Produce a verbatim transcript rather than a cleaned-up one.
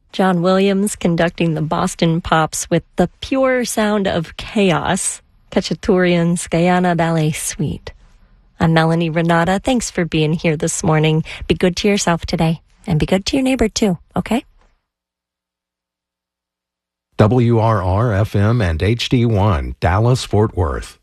John Williams conducting the Boston Pops with the pure sound of chaos, Khachaturian's Guyana Ballet Suite. I'm Melanie Renata. Thanks for being here this morning. Be good to yourself today, and be good to your neighbor too, okay? W R R F M and H D one, Dallas, Fort Worth.